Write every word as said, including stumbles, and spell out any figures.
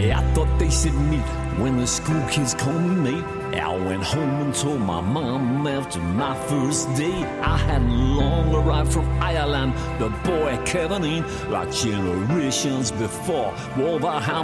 I thought they said meet when the school kids called me mate. I went home and told my mom after my first date. I hadn't long arrived from Ireland, the boy Kevin ain't like generations before. Wolverhampton